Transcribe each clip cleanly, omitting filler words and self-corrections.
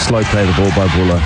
Slow play the ball by Bula.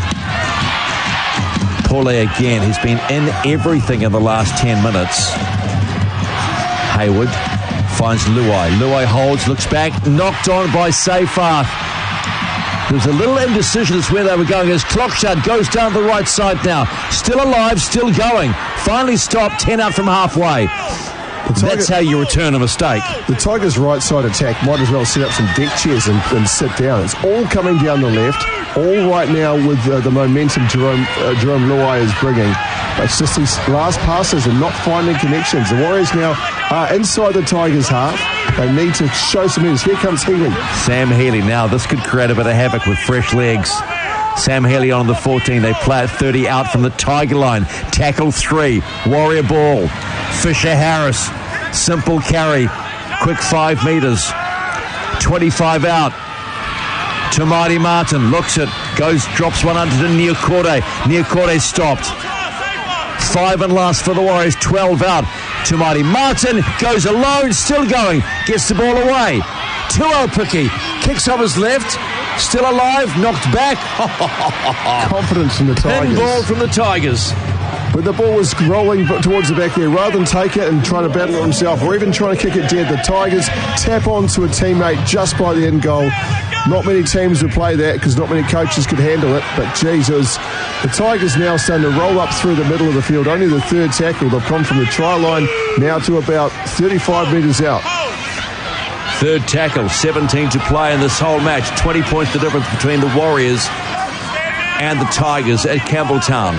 Paule again. He's been in everything in the last 10 minutes. Hayward finds Luai. Luai holds, looks back, knocked on by Seyfarth. There's a little indecision as where they were going as Klokstad goes down the right side now. Still alive, still going. Finally stopped, 10 out from halfway. That's how you return a mistake. The Tigers' right side attack might as well set up some deck chairs and sit down. It's all coming down the left. All right now with the momentum Jerome Luai is bringing. It's just these last passes and not finding connections. The Warriors now are inside the Tigers' half. They need to show some ease. Here comes Healy. Sam Healy. Now this could create a bit of havoc with fresh legs. Sam Healy on the 14. They play at 30 out from the Tiger line. Tackle 3. Warrior ball. Fisher Harris. Simple carry. Quick 5 metres. 25 out. To Marty Martin. Looks it. Goes, drops one under to Niokore. Niokore stopped. 5 and last for the Warriors. 12 out. To Marty Martin. Goes alone. Still going. Gets the ball away. Tuopiki. Kicks on his left. Still alive. Knocked back. Confidence from the Tigers. Pinball from the Tigers. But the ball was rolling towards the back there. Rather than take it and try to battle it himself or even trying to kick it dead, the Tigers tap onto a teammate just by the end goal. Not many teams would play that because not many coaches could handle it. But Jesus, the Tigers now starting to roll up through the middle of the field. Only the third tackle. They've come from the try line now to about 35 metres out. Third tackle, 17 to play in this whole match. 20 points the difference between the Warriors and the Tigers at Campbelltown.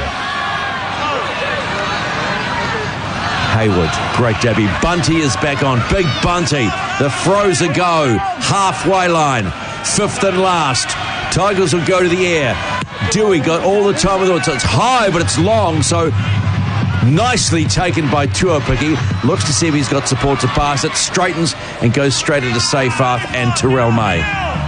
Hayward, great Debbie. Bunty is back on. Big Bunty. The throws a go. Halfway line. 5th and last. Tigers will go to the air. Dewey got all the time with it. So it's high, but it's long. So nicely taken by Tuopiki. Looks to see if he's got support to pass it. Straightens and goes straight into Seyfarth and Terrell May.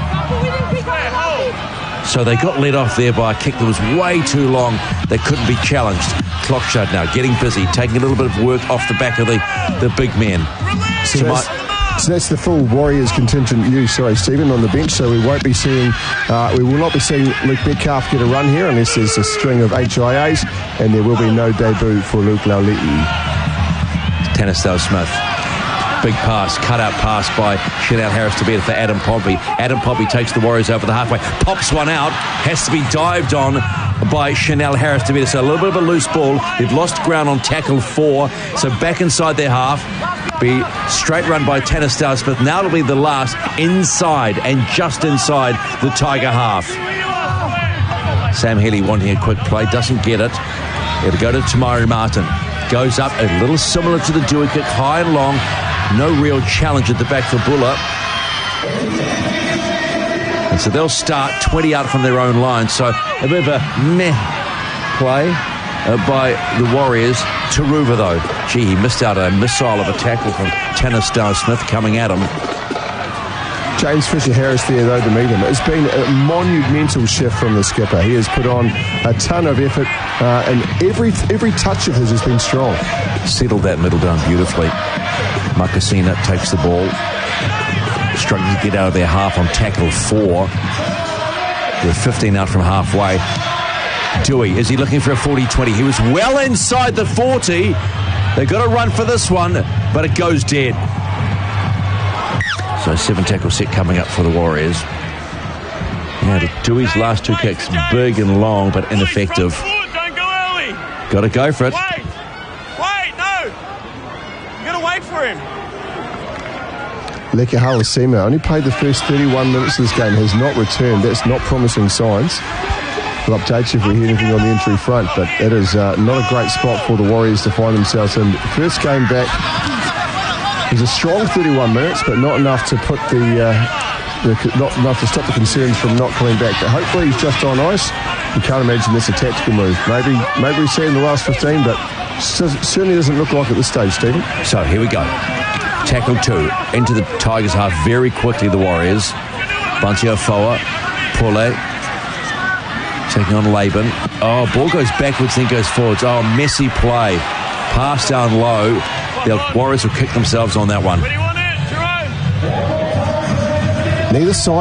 So they got let off there by a kick that was way too long. They couldn't be challenged. Klokstad now getting busy, taking a little bit of work off the back of the big men. So that's the full Warriors contingent. Stephen, on the bench. So we won't be seeing, we will not be seeing Luke Metcalf get a run here unless there's a string of HIAs, and there will be no debut for Luke Laulii. Tannistale Smith. Big pass, cut-out pass by Chanel Harris-Tavita for Adam Pompey. Adam Pompey takes the Warriors over the halfway, pops one out, has to be dived on by Chanel Harris-Tavita. So a little bit of a loose ball. They've lost ground on tackle 4, so back inside their half. Be straight run by Tannistale Smith. Now it'll be the last inside and just inside the Tiger half. Sam Healy wanting a quick play, doesn't get it. It'll go to Tamari Martin. Goes up a little similar to the Dewey kick, high and long. No real challenge at the back for Bula. And so they'll start 20 out from their own line. So a bit of a meh play by the Warriors. Taruva, though. Gee, he missed out a missile of a tackle from Tannistale Smith coming at him. James Fisher-Harris there, though, to meet him. It's been a monumental shift from the skipper. He has put on a ton of effort, and every touch of his has been strong. Settled that middle down beautifully. Makasina takes the ball. Struggling to get out of their half on tackle 4. They're 15 out from halfway. Dewey, is he looking for a 40-20? He was well inside the 40. They've got to run for this one, but it goes dead. So 7 tackle set coming up for the Warriors. Yeah, Dewey's last 2 kicks, big and long, but ineffective. Don't go early. Got to go for it. Wait, no. You got to wait for him. Leka Halasima only played the first 31 minutes of this game, has not returned. That's not promising signs. We'll update you if we hear anything on the injury front, but it is not a great spot for the Warriors to find themselves in. First game back was a strong 31 minutes, but not enough to put not enough to stop the concerns from not coming back. But hopefully he's just on ice. You can't imagine this a tactical move. Maybe we see in the last 15, but certainly doesn't look like at this stage, Stephen. So here we go. Tackle 2 into the Tigers half very quickly, the Warriors. Bunty Afoa, Paule taking on Laban. Oh, ball goes backwards, then goes forwards. Oh, messy play. Pass down low. The Warriors will kick themselves on that one. Neither side